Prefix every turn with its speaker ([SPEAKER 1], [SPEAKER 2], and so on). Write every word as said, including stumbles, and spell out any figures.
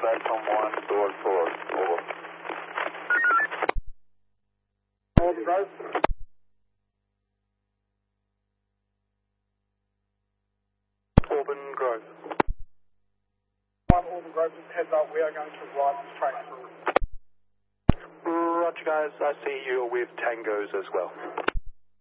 [SPEAKER 1] Platform one, door four, over.
[SPEAKER 2] Auburn Grove.
[SPEAKER 1] Auburn Grove.
[SPEAKER 2] One Auburn Grove, just heads up, we are going to ride this train through.
[SPEAKER 1] Roger guys, I see you with tangos as well.